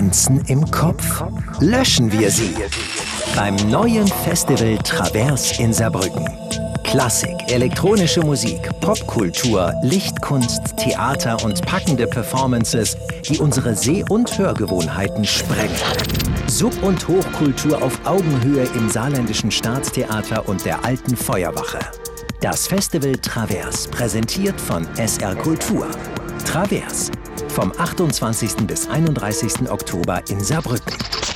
Grenzen im Kopf? Löschen wir sie beim neuen Festival Travers in Saarbrücken. Klassik, elektronische Musik, Popkultur, Lichtkunst, Theater und packende Performances, die unsere Seh- und Hörgewohnheiten sprengen. Sub- und Hochkultur auf Augenhöhe im Saarländischen Staatstheater und der Alten Feuerwache. Das Festival Travers, präsentiert von SR Kultur. Travers, vom 28. bis 31. Oktober in Saarbrücken.